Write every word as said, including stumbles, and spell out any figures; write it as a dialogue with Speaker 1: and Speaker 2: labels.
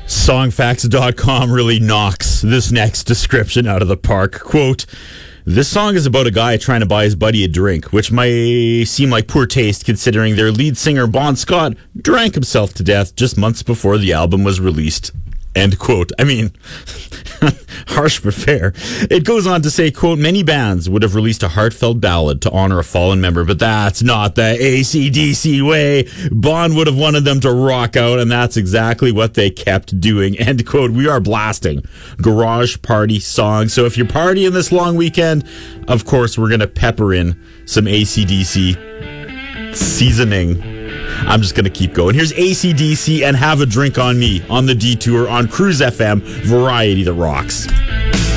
Speaker 1: Songfacts dot com really knocks this next description out of the park. Quote, this song is about a guy trying to buy his buddy a drink, which might seem like poor taste considering their lead singer, Bon Scott, drank himself to death just months before the album was released. End quote. I mean, harsh but fair. It goes on to say, quote, many bands would have released a heartfelt ballad to honor a fallen member, but that's not the A C D C way. Bon would have wanted them to rock out, and that's exactly what they kept doing. End quote. We are blasting garage party songs. So if you're partying this long weekend, of course, we're going to pepper in some A C D C seasoning. I'm just going to keep going. Here's A C D C and Have a Drink on Me on the Detour on Cruise F M, variety that rocks.